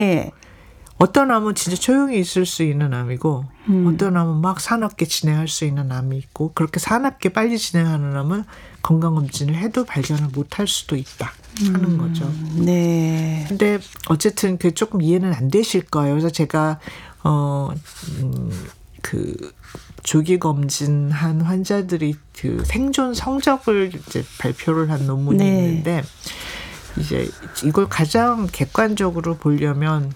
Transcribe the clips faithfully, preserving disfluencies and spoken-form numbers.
네. 어떤 암은 진짜 조용히 있을 수 있는 암이고 음. 어떤 암은 막 사납게 진행할 수 있는 암이 있고 그렇게 사납게 빨리 진행하는 암은 건강검진을 해도 발견을 못할 수도 있다 하는 음. 거죠. 네. 근데 어쨌든 그 조금 이해는 안 되실 거예요. 그래서 제가 어, 음, 그 조기 검진한 환자들이 그 생존 성적을 이제 발표를 한 논문이 네. 있는데 이제 이걸 가장 객관적으로 보려면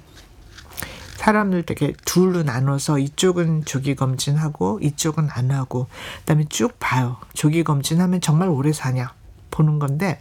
사람들 되게 둘로 나눠서 이쪽은 조기 검진하고 이쪽은 안 하고 그다음에 쭉 봐요. 조기 검진하면 정말 오래 사냐 보는 건데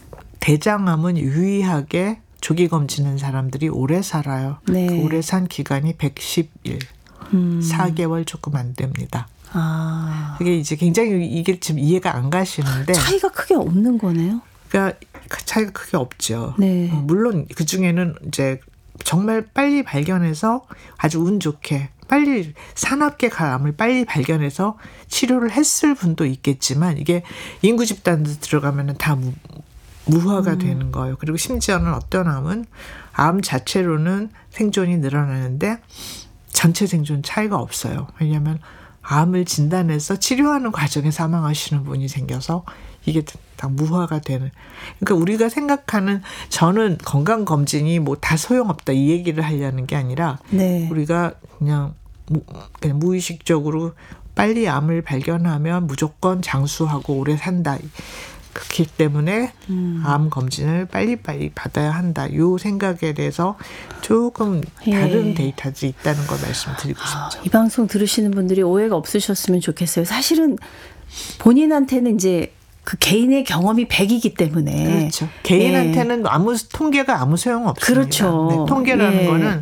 대장암은 유의하게 조기 검진한 사람들이 오래 살아요. 네. 그 오래 산 기간이 백십 일, 음. 사 개월 조금 안 됩니다. 아. 그게 이제 굉장히 이게 지금 이해가 안 가시는데 차이가 크게 없는 거네요. 그러니까 차이가 크게 없죠. 네. 물론 그 중에는 이제 정말 빨리 발견해서 아주 운 좋게 빨리 사납게 갈 암을 빨리 발견해서 치료를 했을 분도 있겠지만 이게 인구 집단도 들어가면은 다 무, 무화가 음. 되는 거예요. 그리고 심지어는 어떤 암은 암 자체로는 생존이 늘어나는데 전체 생존 차이가 없어요. 왜냐하면 암을 진단해서 치료하는 과정에 사망하시는 분이 생겨서 이게 다 무화가 되는. 그러니까 우리가 생각하는 저는 건강검진이 뭐 다 소용없다 이 얘기를 하려는 게 아니라 네. 우리가 그냥, 무, 그냥 무의식적으로 빨리 암을 발견하면 무조건 장수하고 오래 산다. 그렇기 때문에 음. 암 검진을 빨리빨리 받아야 한다. 이 생각에 대해서 조금 예. 다른 데이터들이 있다는 걸 말씀드리고 싶죠. 이 방송 들으시는 분들이 오해가 없으셨으면 좋겠어요. 사실은 본인한테는 이제 그 개인의 경험이 백이기 때문에. 그렇죠. 개인한테는 예. 아무 통계가 아무 소용 없습니다. 그렇죠. 네, 통계라는 예. 거는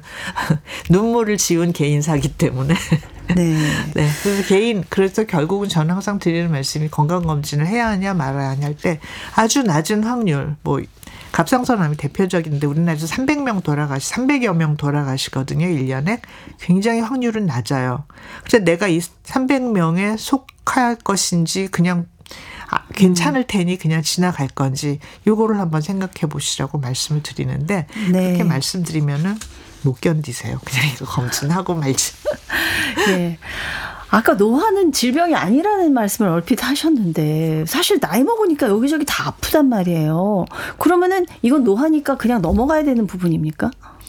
눈물을 지운 개인사기 때문에. 네. 네. 그래서 개인, 그래서 결국은 저는 항상 드리는 말씀이 건강검진을 해야 하냐 말아야 하냐 할 때 아주 낮은 확률, 뭐, 갑상선암이 대표적인데 우리나라에서 삼백 명 돌아가시, 삼백여 명 돌아가시거든요. 일 년에. 굉장히 확률은 낮아요. 그래서 내가 이 삼백 명에 속할 것인지 그냥 아, 괜찮을 테니 그냥 지나갈 건지 요거를 한번 생각해 보시라고 말씀을 드리는데 네. 그렇게 말씀드리면은 못 견디세요. 그냥 이거 검진하고 말지. 네. 아까 노화는 질병이 아니라는 말씀을 얼핏 하셨는데 사실 나이 먹으니까 여기저기 다 아프단 말이에요. 그러면은 이건 노화니까 그냥 넘어가야 되는 부분입니까?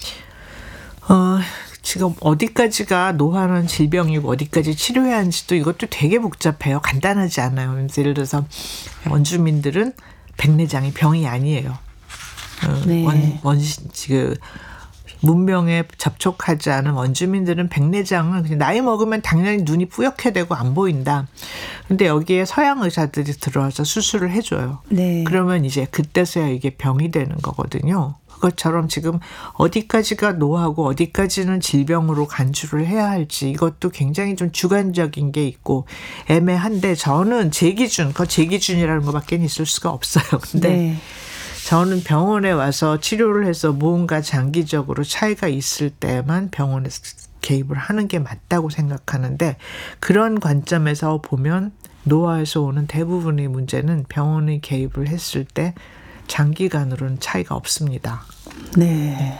어, 지금 어디까지가 노화는 질병이고 어디까지 치료해야 하는지도 이것도 되게 복잡해요. 간단하지 않아요. 예를 들어서 원주민들은 백내장이 병이 아니에요. 어, 네. 원, 원, 그, 문명에 접촉하지 않은 원주민들은 백내장은 그냥 나이 먹으면 당연히 눈이 뿌옇게 되고 안 보인다. 근데 여기에 서양 의사들이 들어와서 수술을 해줘요. 네. 그러면 이제 그때서야 이게 병이 되는 거거든요. 그것처럼 지금 어디까지가 노하고 어디까지는 질병으로 간주를 해야 할지 이것도 굉장히 좀 주관적인 게 있고 애매한데 저는 제 기준, 그 제 기준이라는 것밖에 있을 수가 없어요. 근데 네. 저는 병원에 와서 치료를 해서 뭔가 장기적으로 차이가 있을 때만 병원에서 개입을 하는 게 맞다고 생각하는데 그런 관점에서 보면 노화에서 오는 대부분의 문제는 병원이 개입을 했을 때 장기간으로는 차이가 없습니다. 네.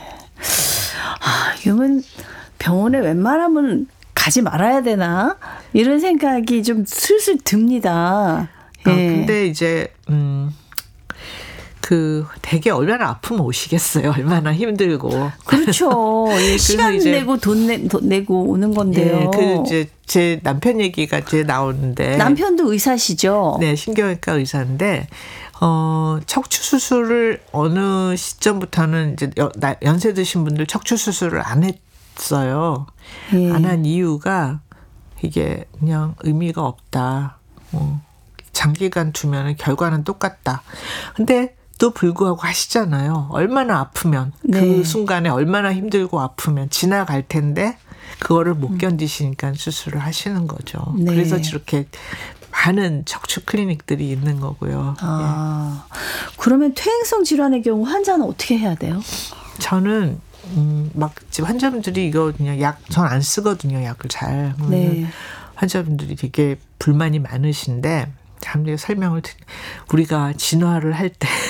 아, 이건 병원에 웬만하면 가지 말아야 되나? 이런 생각이 좀 슬슬 듭니다. 예. 어, 근데 이제, 음, 그 되게 얼마나 아프면 오시겠어요. 얼마나 힘들고. 그렇죠. 예, 시간 내고 돈, 내, 돈 내고 오는 건데요. 예, 그 이제 제 남편 얘기가 이제 나오는데. 남편도 의사시죠? 네, 신경외과 의사인데 어, 척추 수술을 어느 시점부터는 이제 연세 드신 분들 척추 수술을 안 했어요. 예. 안 한 이유가 이게 그냥 의미가 없다. 어, 장기간 두면은 결과는 똑같다. 근데 또 불구하고 하시잖아요. 얼마나 아프면 네. 그 순간에 얼마나 힘들고 아프면 지나갈 텐데 그거를 못 견디시니까 수술을 하시는 거죠. 네. 그래서 저렇게 많은 척추 클리닉들이 있는 거고요. 아, 예. 그러면 퇴행성 질환의 경우 환자는 어떻게 해야 돼요? 저는 음, 막 환자분들이 이거 그냥 약 전 안 쓰거든요. 약을 잘. 네. 환자분들이 되게 불만이 많으신데 참 설명을 우리가 진화를 할 때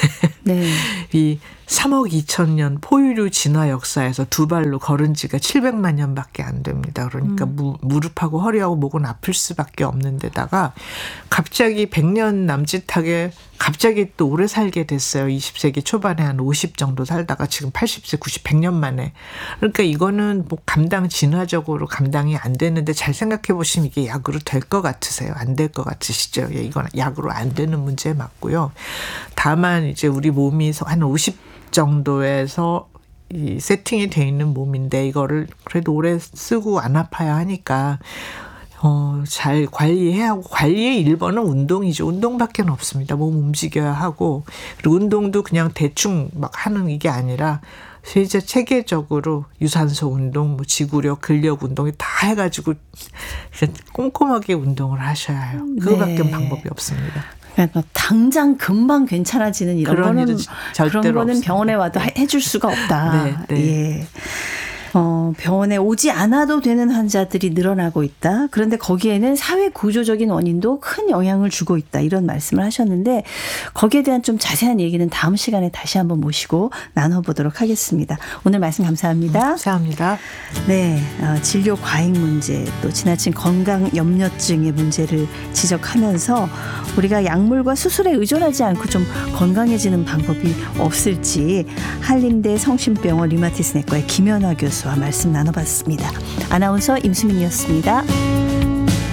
네. 이 삼억 이천 년 포유류 진화 역사에서 두 발로 걸은 지가 칠백만 년밖에 안 됩니다. 그러니까 음. 무, 무릎하고 허리하고 목은 아플 수밖에 없는 데다가 갑자기 백 년 남짓하게 갑자기 또 오래 살게 됐어요. 이십 세기 초반에 한 오십 정도 살다가 지금 팔십 세, 구십, 백 년 만에. 그러니까 이거는 뭐 감당, 진화적으로 감당이 안 되는데 잘 생각해 보시면 이게 약으로 될 것 같으세요? 안 될 것 같으시죠? 예, 이건 약으로 안 되는 문제 맞고요. 다만 이제 우리 몸이 한 오십 정도에서 이 세팅이 돼 있는 몸인데 이거를 그래도 오래 쓰고 안 아파야 하니까 어, 잘 관리해야 하고 관리의 일 번은 운동이죠. 운동밖에 없습니다. 몸 움직여야 하고 그리고 운동도 그냥 대충 막 하는 이게 아니라 진짜 체계적으로 유산소 운동, 뭐 지구력, 근력 운동이 다 해가지고 꼼꼼하게 운동을 하셔야 해요. 그거밖에 네. 방법이 없습니다. 그러니까 당장 금방 괜찮아지는 이런 그런 거는 일은 절대로 그런 거는 없습니다. 병원에 와도 해- 해줄 수가 없다. 네, 네. 예. 어, 병원에 오지 않아도 되는 환자들이 늘어나고 있다. 그런데 거기에는 사회 구조적인 원인도 큰 영향을 주고 있다. 이런 말씀을 하셨는데 거기에 대한 좀 자세한 얘기는 다음 시간에 다시 한번 모시고 나눠보도록 하겠습니다. 오늘 말씀 감사합니다. 감사합니다. 네, 어, 진료 과잉 문제 또 지나친 건강 염려증의 문제를 지적하면서 우리가 약물과 수술에 의존하지 않고 좀 건강해지는 방법이 없을지 한림대 성심병원 류마티스내과의 김연아 교수와 말씀 나눠봤습니다. 아나운서 임수민이었습니다.